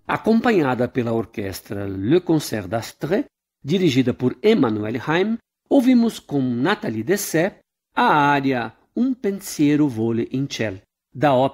Acompanhada pela orquestra Le Concert d'Astre, dirigida por Emmanuel Haim, ouvimos com Nathalie Dessay a área Un pensiero vole in ciel, da ópera